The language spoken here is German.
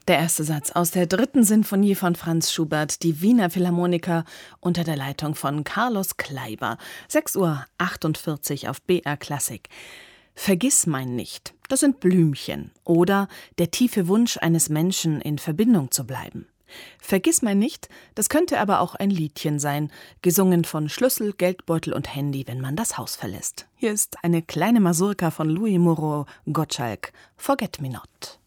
Der erste Satz aus der 3. Sinfonie von Franz Schubert, die Wiener Philharmoniker unter der Leitung von Carlos Kleiber. 6:48 Uhr auf BR Klassik. Vergiss mein nicht, das sind Blümchen. Oder der tiefe Wunsch eines Menschen, in Verbindung zu bleiben. Vergiss mein nicht, das könnte aber auch ein Liedchen sein, gesungen von Schlüssel, Geldbeutel und Handy, wenn man das Haus verlässt. Hier ist eine kleine Masurka von Louis Moreau Gottschalk, Forget Me Not.